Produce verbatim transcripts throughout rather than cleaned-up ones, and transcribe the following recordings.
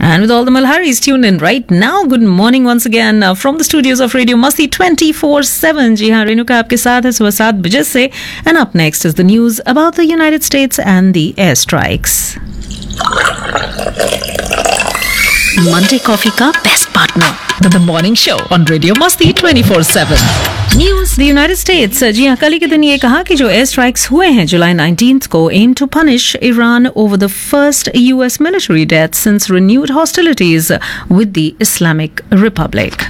And with all the Malharis tuned in right now, good morning once again uh, from the studios of Radio Masti twenty-four seven. जी हाँ, रेणुका आपके साथ है सुबह सात बजे से. And up next is the news about the United States and the airstrikes. Monday coffee का best partner, the morning show on Radio Masti twenty-four seven. News. The United States, जी हाँ, कल के दिन ये कहा कि जो एयर स्ट्राइक्स हुए हैं जुलाई nineteenth को aim to punish Iran over the first U S military death since renewed hostilities with the Islamic Republic.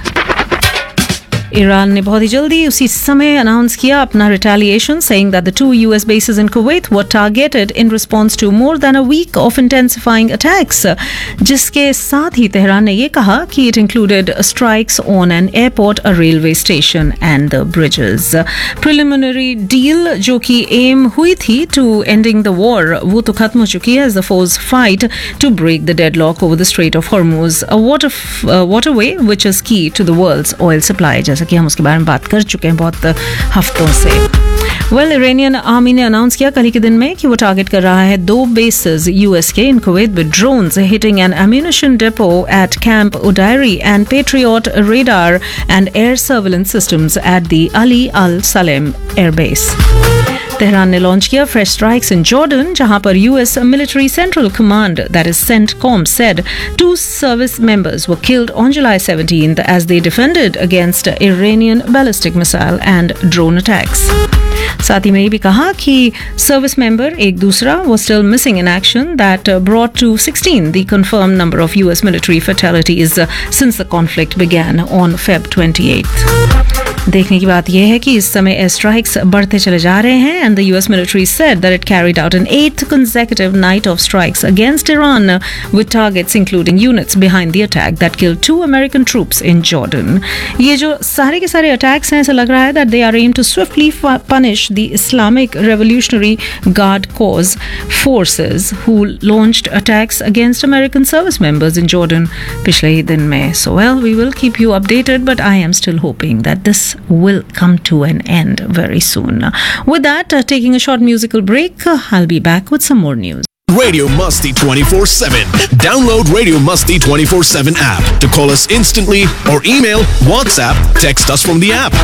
Iran ने बहुत ही जल्दी उसी समय अनाउंस किया अपना retaliation, saying that the two U S bases in Kuwait were targeted in response to more than a week of intensifying attacks. जिसके साथ ही Tehran ने ये कहा कि it included strikes on an airport, a railway station and the bridges. Preliminary deal जो कि aim हुई थी to ending the war, वो तो खत्म हो चुकी है as the foes fight to break the deadlock over the Strait of Hormuz, a water uh, waterway which is key to the world's oil supply. कि हम उसके बारे में बात कर चुके हैं बहुत हफ्तों से. वेल, इरानियन आर्मी ने अनाउंस किया कल के दिन में कि वो टारगेट कर रहा है दो बेसेस यूएस के इन Kuwait with drones hitting N ammunition depot eight camp उडायरी and patriot radar and air surveillance systems at the Ali Al Salem airbase. Tehran ने लॉन्च किया फ्रेश स्ट्राइक्स इन जॉर्डन, जहां पर US military central command that is CENTCOM said two service members were killed on July seventeenth as they defended against Iranian ballistic missile and drone attacks. साथ ही में ये भी कहा कि service member एक दूसरा was still missing in action that brought to sixteen the confirmed number of U S military fatalities since the conflict began on February twenty-eighth. देखने की बात यह है कि इस समय एयर स्ट्राइक्स बढ़ते चले जा रहे हैं and the U S military said that it carried out an eighth consecutive night of strikes against Iran with targets including units behind the attack that killed two American troops in Jordan. ये जो सारे के सारे attacks हैं, ऐसा लग रहा है that they are aimed to swiftly punish the Islamic Revolutionary Guard Corps forces who launched attacks against American service members in Jordan पिछले ही दिन में. So well, we will keep you updated, but I am still hoping that this will come to an end very soon. With that, uh, taking a short musical break, uh, I'll be back with some more news. Radio Masti twenty-four seven. Download Radio Masti twenty-four seven app to call us instantly or email, WhatsApp, text us from the app.